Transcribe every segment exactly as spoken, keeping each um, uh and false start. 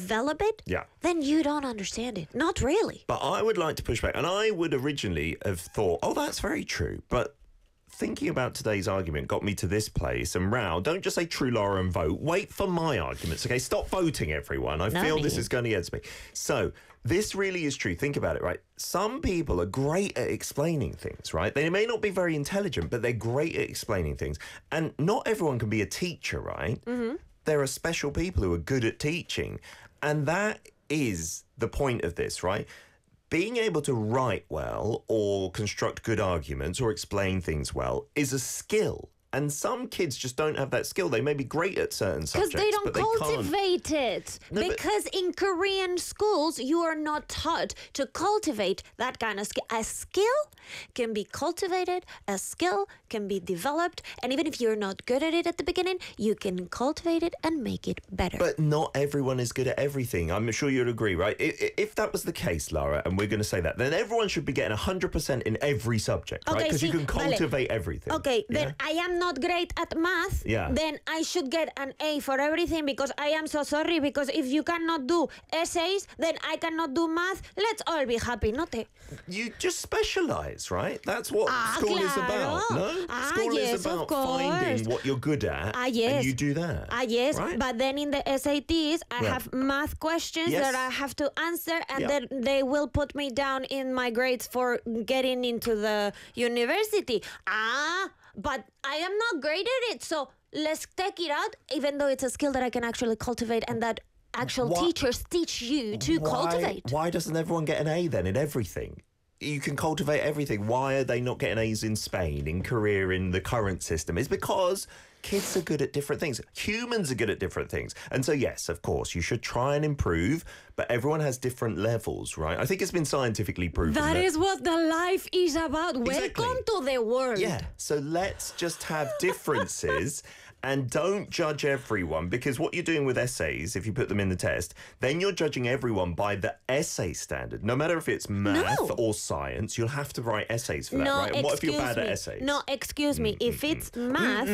develop it, yeah. then you don't understand it. Not really. But I would like to push back. And I would originally have thought, oh, that's very true. But thinking about today's argument got me to this place. And Rao, don't just say true, Laura, and vote. Wait for my arguments, okay? Stop voting, everyone. I No feel need. this is going to get me. So this really is true. Think about it, right? Some people are great at explaining things, right? They may not be very intelligent, but they're great at explaining things. And not everyone can be a teacher, right? Mm-hmm. There are special people who are good at teaching. And that is the point of this, right? Being able to write well or construct good arguments or explain things well is a skill. And some kids just don't have that skill. They may be great at certain subjects, Because they don't but they can't. cultivate it. No, because but- in Korean schools, you are not taught to cultivate that kind of skill. A skill can be cultivated, a skill can be developed, and even if you're not good at it at the beginning, you can cultivate it and make it better. But not everyone is good at everything. I'm sure you'd agree, right? I- i- If that was the case, Lara, and we're going to say that, then everyone should be getting one hundred percent in every subject, right? Okay, Because you see, can vale. cultivate everything. Okay, yeah? then I am not great at math. Yeah. Then I should get an A for everything because I am so sorry. Because if you cannot do essays, then I cannot do math. Let's all be happy, not it? You just specialise, right? That's what Ah, school is claro. about, no? Ah, School yes, is about of course. finding what you're good at, Ah, yes. and you do that. Ah, yes, right? but then in the S A Ts, I Yeah. have math questions Yes. that I have to answer, and Yeah. then they will put me down in my grades for getting into the university. Ah, but I am not great at it, so let's take it out, even though it's a skill that I can actually cultivate and that actual Why- teachers teach you to why, cultivate. Why doesn't everyone get an A then in everything? You can cultivate everything. Why are they not getting A's in Spain, in Korea, in the current system? It's because kids are good at different things. Humans are good at different things. And so, yes, of course, you should try and improve, but everyone has different levels, right? I think it's been scientifically proven. That is what the life is about. Exactly. Welcome to the world. Yeah, so let's just have differences and don't judge everyone, because what you're doing with essays, if you put them in the test, then you're judging everyone by the essay standard. No matter if it's math No. or science, you'll have to write essays for that, No, right? And what if excuse you're bad me. at essays? No, excuse me. If it's math,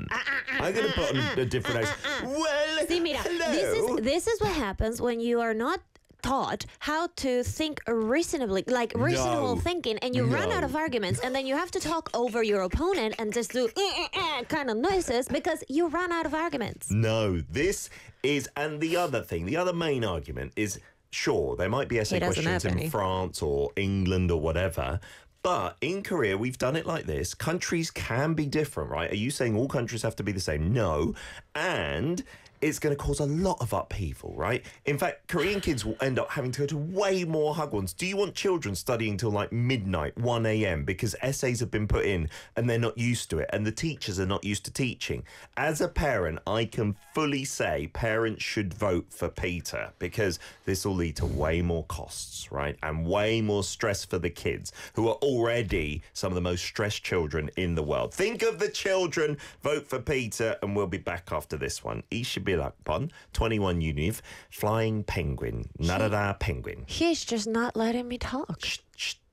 I'm going to put on a different essay. Well, see, mira, hello. this is this is what happens when you are not taught how to think reasonably, like reasonable No. thinking, and you run No. out of arguments, and then you have to talk over your opponent and just do eh, eh, eh, kind of noises because you run out of arguments. No, this is, and the other thing, the other main argument is, sure, there might be essay He doesn't questions have in any. France or England or whatever, but in Korea, we've done it like this. Countries can be different, right? Are you saying all countries have to be the same? No. And it's going to cause a lot of upheaval, right? In fact, Korean kids will end up having to go to way more Hagwons. Do you want children studying till like midnight, one a.m. because essays have been put in and they're not used to it and the teachers are not used to teaching? As a parent, I can fully say parents should vote for Peter because this will lead to way more costs, right? And way more stress for the kids who are already some of the most stressed children in the world. Think of the children, vote for Peter, and we'll be back after this one. Isha Bilakpon, twenty-one Univ, Flying Penguin, Narada Penguin. He's just not letting me talk. Shh, shh.